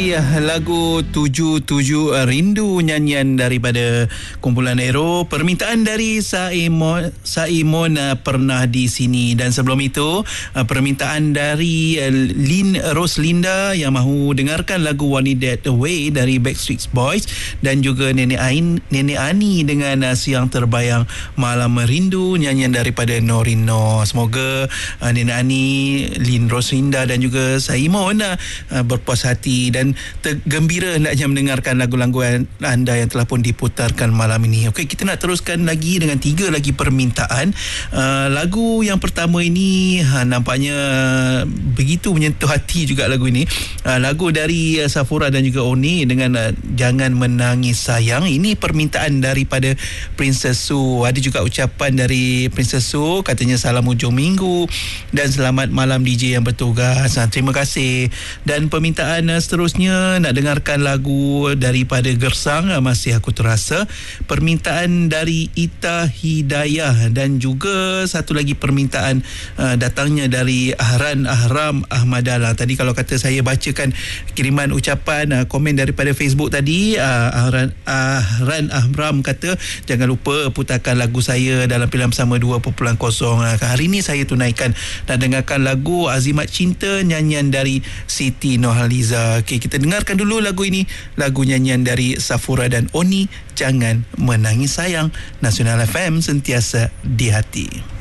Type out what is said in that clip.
Ya, lagu 77 Rindu, nyanyian daripada kumpulan Aero, permintaan dari Saimon pernah di sini. Dan sebelum itu permintaan dari Lin Roslinda yang mahu dengarkan lagu Want It That Way dari Backstreet Boys, dan juga Nenek Ani dengan Siang Terbayang Malam Merindu, nyanyian daripada Norino. Semoga Nenek Ani, Lin Roslinda dan juga Saimon berpuas hati dan tergembira hendaknya mendengarkan lagu-lagu anda yang telah pun diputarkan malam ini. Okey, kita nak teruskan lagi dengan 3 lagi permintaan. Lagu yang pertama ini nampaknya begitu menyentuh hati juga lagu ini. Lagu dari Safura dan juga Oni dengan Jangan Menangis Sayang. Ini permintaan daripada Princess Su. Ada juga ucapan dari Princess Su, katanya salam hujung minggu dan selamat malam DJ yang bertugas. Terima kasih. Dan permintaan seterusnya nak dengarkan lagu daripada Gersang, Masih Aku Terasa. Permintaan dari Ita Hidayah, dan juga satu lagi permintaan datangnya dari Ahram Ahmadala. Tadi kalau kata saya bacakan kiriman ucapan komen daripada Facebook tadi, Ahram kata jangan lupa putarkan lagu saya dalam pilihan bersama 2.0. Hari ini saya tunaikan dan dengarkan lagu Azimat Cinta, nyanyian dari Siti Nurhaliza. Okey, kita dengarkan dulu lagu ini, lagu nyanyian dari Safura dan Oni, Jangan Menangis Sayang. Nasional FM, sentiasa di hati.